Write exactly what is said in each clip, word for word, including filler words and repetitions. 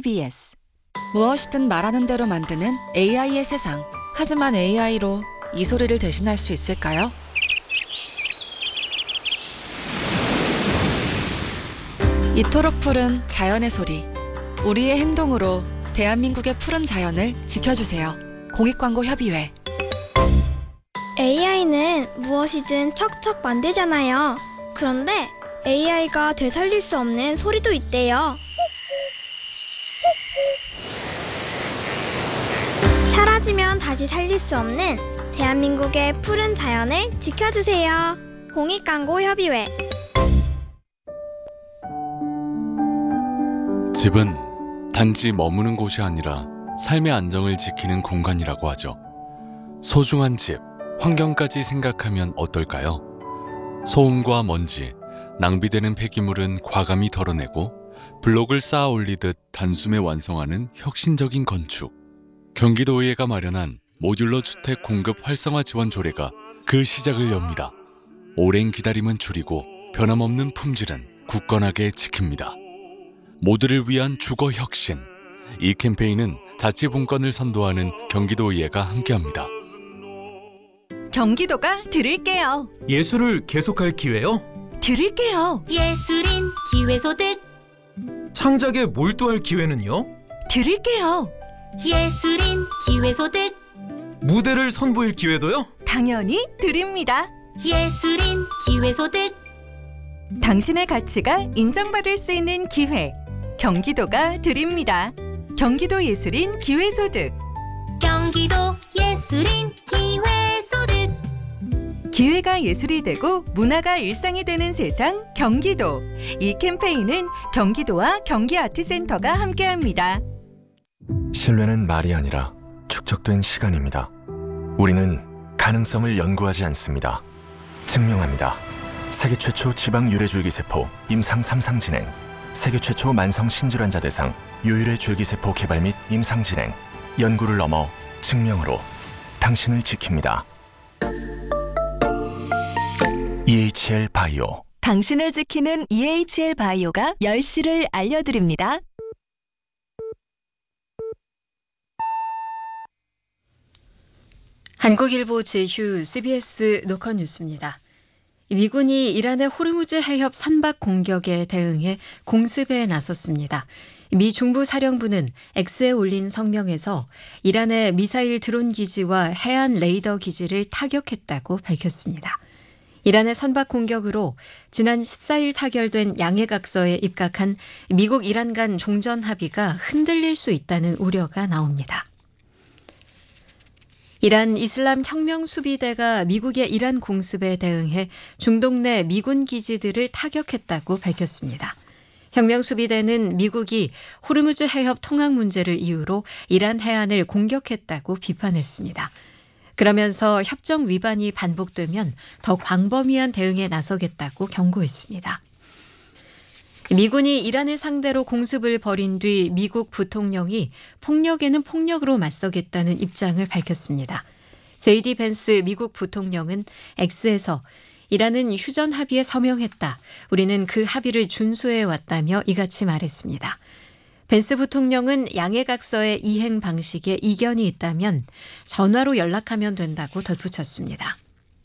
씨비에스. 무엇이든 말하는 대로 만드는 에이아이의 세상. 하지만 에이아이로 이 소리를 대신할 수 있을까요? 이토록 푸른 자연의 소리. 우리의 행동으로 대한민국의 푸른 자연을 지켜주세요. 공익광고협의회. 에이아이는 무엇이든 척척 만들잖아요. 그런데 에이아이가 되살릴 수 없는 소리도 있대요. 사라지면 다시 살릴 수 없는 대한민국의 푸른 자연을 지켜주세요. 공익광고협의회. 집은 단지 머무는 곳이 아니라 삶의 안정을 지키는 공간이라고 하죠. 소중한 집, 환경까지 생각하면 어떨까요? 소음과 먼지, 낭비되는 폐기물은 과감히 덜어내고 블록을 쌓아 올리듯 단숨에 완성하는 혁신적인 건축. 경기도의회가 마련한 모듈러 주택 공급 활성화 지원 조례가 그 시작을 엽니다. 오랜 기다림은 줄이고 변함없는 품질은 굳건하게 지킵니다. 모두를 위한 주거 혁신. 이 캠페인은 자치분권을 선도하는 경기도의회가 함께합니다. 경기도가 드릴게요. 예술을 계속할 기회요? 드릴게요. 예술인 기회소득 창작에 몰두할 기회는요? 드릴게요. 예술인 기회소득 무대를 선보일 기회도요? 당연히 드립니다. 예술인 기회소득 당신의 가치가 인정받을 수 있는 기회. 경기도가 드립니다. 경기도 예술인 기회소득. 경기도 예술인 기회소득 기회가 예술이 되고 문화가 일상이 되는 세상 경기도. 이 캠페인은 경기도와 경기아트센터가 함께합니다. 신뢰는 말이 아니라 축적된 시간입니다. 우리는 가능성을 연구하지 않습니다. 증명합니다. 세계 최초 지방 유래줄기세포 임상 삼 상 진행, 세계 최초 만성 신질환자 대상 유일의 줄기세포 개발 및 임상 진행, 연구를 넘어 증명으로 당신을 지킵니다. 이에이치엘 바이오. 당신을 지키는 이에이치엘 바이오가 열 시를 알려드립니다. 한국일보 제휴 씨비에스 노컷 뉴스입니다. 미군이 이란의 호르무즈 해협 선박 공격에 대응해 공습에 나섰습니다. 미 중부사령부는 X에 올린 성명에서 이란의 미사일 드론 기지와 해안 레이더 기지를 타격했다고 밝혔습니다. 이란의 선박 공격으로 지난 십사 일 타결된 양해각서에 입각한 미국 이란 간 종전 합의가 흔들릴 수 있다는 우려가 나옵니다. 이란 이슬람 혁명 수비대가 미국의 이란 공습에 대응해 중동 내 미군 기지들을 타격했다고 밝혔습니다. 혁명 수비대는 미국이 호르무즈 해협 통항 문제를 이유로 이란 해안을 공격했다고 비판했습니다. 그러면서 협정 위반이 반복되면 더 광범위한 대응에 나서겠다고 경고했습니다. 미군이 이란을 상대로 공습을 벌인 뒤 미국 부통령이 폭력에는 폭력으로 맞서겠다는 입장을 밝혔습니다. 제이디 벤스 미국 부통령은 X에서 이란은 휴전 합의에 서명했다. 우리는 그 합의를 준수해 왔다며 이같이 말했습니다. 벤스 부통령은 양해각서의 이행 방식에 이견이 있다면 전화로 연락하면 된다고 덧붙였습니다.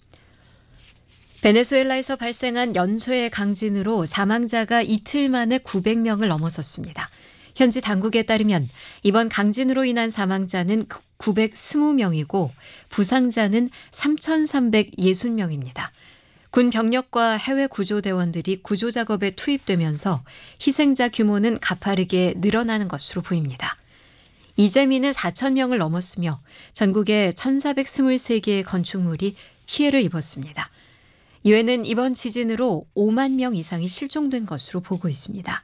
베네수엘라에서 발생한 연쇄 강진으로 사망자가 이틀 만에 구백 명을 넘어섰습니다. 현지 당국에 따르면 이번 강진으로 인한 사망자는 구백이십 명이고 부상자는 삼천삼백육십 명입니다. 군 병력과 해외 구조대원들이 구조 작업에 투입되면서 희생자 규모는 가파르게 늘어나는 것으로 보입니다. 이재민은 사천 명을 넘었으며 전국에 천사백이십삼 개의 건축물이 피해를 입었습니다. 유엔은 이번 지진으로 오만 명 이상이 실종된 것으로 보고 있습니다.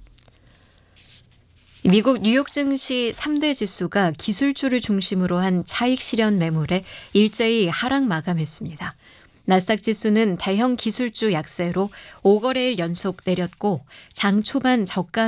미국 뉴욕 증시 삼 대 지수가 기술주를 중심으로 한 차익 실현 매물에 일제히 하락 마감했습니다. 나스닥 지수는 대형 기술주 약세로 오 거래일 연속 내렸고 장 초반 저가